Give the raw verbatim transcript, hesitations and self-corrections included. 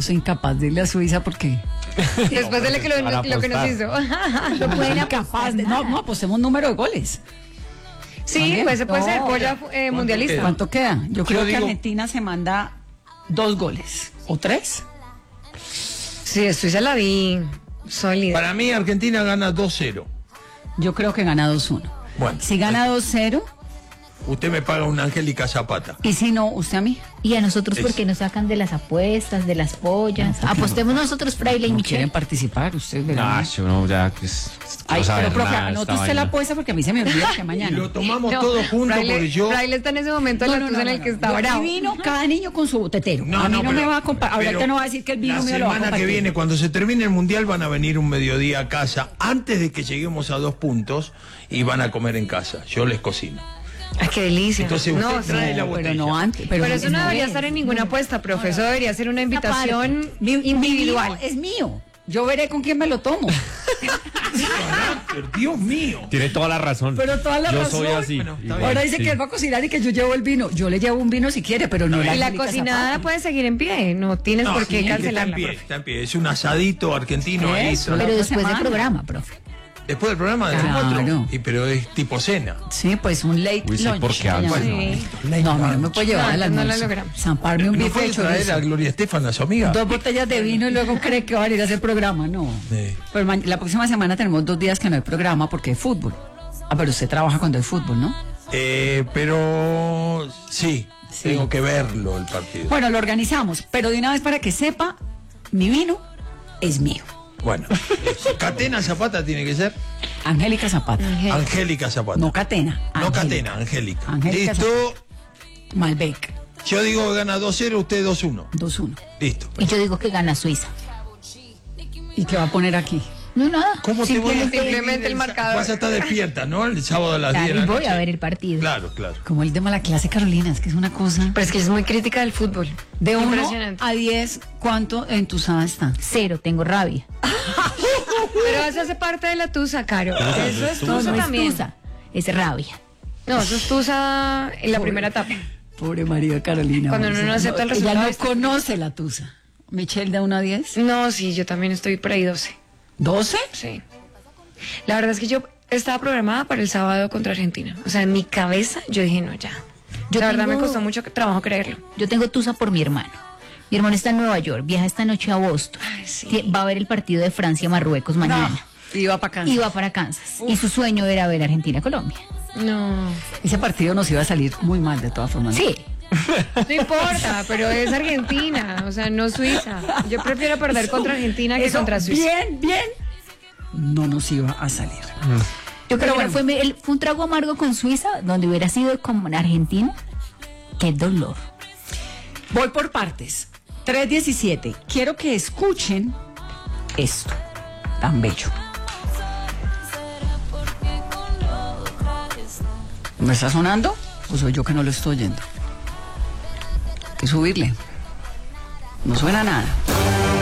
soy incapaz de irle a Suiza porque... Después de lo que, lo, lo que nos hizo. No pueden incapaz de... No, no, apostemos número de goles. Sí, ¿También? pues se puede No, ser polla eh, mundialista. ¿Cuánto queda? Yo Yo creo que digo- Argentina se manda dos goles. ¿O tres? Sí, Suiza la vi sólida. Para mí Argentina gana dos cero. Yo creo que gana dos uno. Bueno. Si gana dos cero, Usted me paga una Angélica Zapata. y si no, usted a mí. Y a nosotros, Es- ¿por qué nos sacan de las apuestas, de las pollas? Apostemos nosotros, Fraile y No Michelle. quieren participar, ustedes verán. Ah, yo no, ya que es. Ay, no saben pero profe, nada de anote esta usted la vaina. apuesta porque a mí se me olvida que Y mañana. lo tomamos No, todos juntos Fraile, porque yo... Fraile está en ese momento de la tusa en el que está Yo- bravo. mi vino, cada niño con su tetero. No, a mí no, no, me pero- va a compartir. pero Ahorita no va a decir que el vino la mío lo va a semana compartir. que viene, cuando se termine el mundial, van a venir un mediodía a casa antes de que lleguemos a dos puntos y van a comer en casa. Yo les cocino. Ay, qué delicia. Entonces usted no, trae sí. la No, botella. pero no antes. Pero, Pero eso no debería estar en ninguna apuesta, profe. Eso debería ser una invitación Mi- mi individual. vino es mío. Yo veré con quién me lo tomo. Carácter, Dios mío. Tiene toda la razón. Pero toda la yo razón. soy así. Bueno, está igual, bien. Ahora dice sí. que él va a cocinar y que yo llevo el vino. Yo le llevo un vino si quiere, pero no Está la Y la Angélica cocinada Zapata. puede seguir en pie. No tienes No, por qué sí, cancelarla, está en pie, profe. está en pie. Es un asadito argentino ahí. Eso. todo. Pero la después semana. del programa, profe. Después del programa de las Claro. cuatro. Y pero es tipo cena. Sí, pues un late Uy, sí, lunch. ¿por qué se hago? llama. Sí. No, a mí no me puede llevar No, al no la almuerzo. logramos. Zamparme un ¿No bife de puede traer chorizo. a Gloria Estefan, a su amiga? Dos botellas de vino y luego cree que va a ir a hacer programa. No. Sí. Pero ma- la próxima semana tenemos dos días que no hay programa porque hay fútbol. Ah, pero usted trabaja cuando hay fútbol, ¿no? Eh, pero sí, Sí. tengo que verlo el partido. Bueno, lo organizamos, pero de una vez para que sepa, mi vino es mío. Bueno, Catena Zapata tiene que ser. Angélica Zapata. Angélica Zapata. No Catena. No Angélica. Catena, Angélica. Angélica Listo. Malbec. Yo digo que gana dos cero, usted dos uno. dos uno. Listo. Y yo digo que gana Suiza. ¿Y qué va a poner aquí? No, nada. ¿Cómo te voy a Simplemente- simplemente el marcador. Vas a estar despierta, ¿no? El sábado a las diez. Claro, de y la voy noche. a ver el partido. Claro, claro. Como el tema de la clase Carolina, es que es una cosa. Pero es que es muy crítica del fútbol. De uno Impresionante. a diez, ¿cuánto entusada está? Cero, tengo rabia. Pero eso hace parte de la tusa, Caro. Eso es No, tusa no es también. tusa, es rabia. No, eso es tusa en la primera etapa. Pobre María Carolina. Cuando uno no acepta el Ella resultado, no está- conoce la tusa. Michelle, de uno a diez. No, sí, yo también estoy por ahí doce. ¿doce? Sí. La verdad es que yo estaba programada para el sábado contra Argentina. O sea, en mi cabeza yo dije, no, ya. Yo la verdad tengo- me costó mucho trabajo creerlo. Yo tengo tusa por mi hermano. Mi hermano está en Nueva York, viaja esta noche a Boston. Ay, sí. Tie- Va a ver el partido de Francia-Marruecos mañana. Y va para acá. Y va para Kansas. Y su sueño era ver Argentina-Colombia. No. Ese partido nos iba a salir muy mal de todas formas. ¿no? Sí. No importa, pero es Argentina, o sea, no Suiza. Yo prefiero perder contra Argentina que Eso, contra Suiza. Bien, bien. No nos iba a salir. Yo creo bueno. que fue, el- fue un trago amargo con Suiza, donde hubiera sido como en Argentina. Qué dolor. Voy por partes. tres diecisiete. Quiero que escuchen esto tan bello. ¿Me está sonando? ¿O soy yo que no lo estoy oyendo? Hay que subirle. No suena nada.